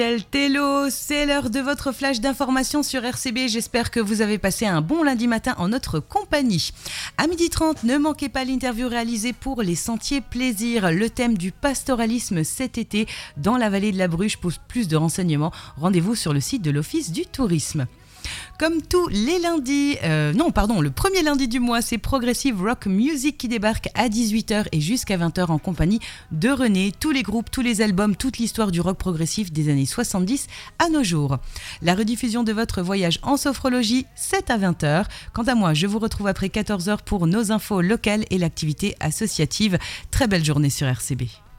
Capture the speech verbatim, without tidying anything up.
Tello, c'est l'heure de votre flash d'information sur R C B. J'espère que vous avez passé un bon lundi matin en notre compagnie. À midi trente, ne manquez pas l'interview réalisée pour les Sentiers Plaisir. Le thème du pastoralisme cet été dans la vallée de la Bruche. Pour plus de renseignements, rendez-vous sur le site de l'Office du tourisme. Comme tous les lundis, euh, non pardon, le premier lundi du mois, c'est Progressive Rock Music qui débarque à dix-huit heures et jusqu'à vingt heures en compagnie de René. Tous les groupes, tous les albums, toute l'histoire du rock progressif des années soixante-dix à nos jours. La rediffusion de votre voyage en sophrologie, c'est à vingt heures. Quant à moi, je vous retrouve après quatorze heures pour nos infos locales et l'activité associative. Très belle journée sur R C B.